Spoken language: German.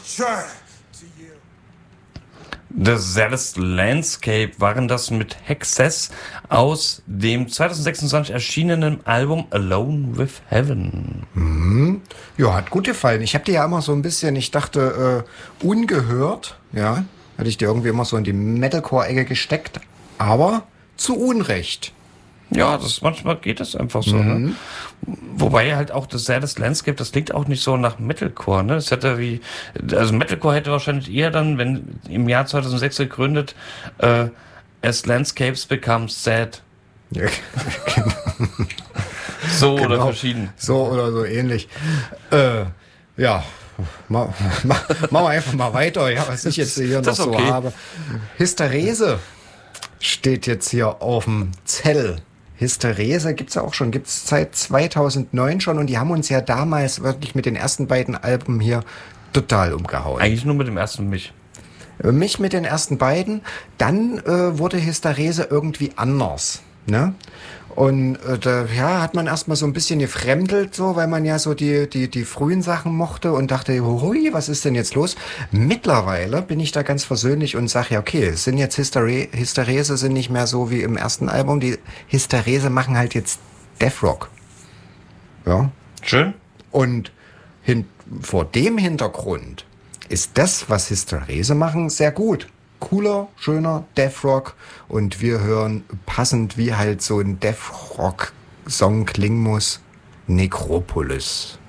torture to you. The Saddest Landscape waren das mit Hexes aus dem 2026 erschienenen Album Alone with Heaven. Ja, hat gut gefallen. Ich habe dir ja immer so ein bisschen, ich dachte, ungehört, ja, hatte ich dir irgendwie immer so in die Metalcore-Ecke gesteckt, aber zu Unrecht. Ja, manchmal geht es einfach so. Ne? Wobei halt auch das Saddest Landscape, das klingt auch nicht so nach Metalcore. Ne? Es hätte Metalcore hätte wahrscheinlich eher dann, wenn im Jahr 2006 gegründet, as landscapes become sad. Ja, So genau. oder verschieden. So oder so ähnlich. Ja, machen wir einfach mal weiter, ja, was ich jetzt hier noch Das ist okay. so habe. Hysterese steht jetzt hier auf dem Zettel. Hysterese gibt's seit 2009 schon und die haben uns ja damals wirklich mit den ersten beiden Alben hier total umgehauen. Eigentlich nur mit dem ersten mich. Mich mit den ersten beiden, dann wurde Hysterese irgendwie anders, ne? Und hat man erstmal so ein bisschen gefremdelt, so, weil man ja so die frühen Sachen mochte und dachte, hui, was ist denn jetzt los? Mittlerweile bin ich da ganz versöhnlich und sage, ja, okay, es sind jetzt Hysterese sind nicht mehr so wie im ersten Album. Die Hysterese machen halt jetzt Death Rock. Ja. Schön. Und vor dem Hintergrund ist das, was Hysterese machen, sehr gut. Cooler, schöner Death Rock und wir hören passend, wie halt so ein Death Rock Song klingen muss, Necropolis.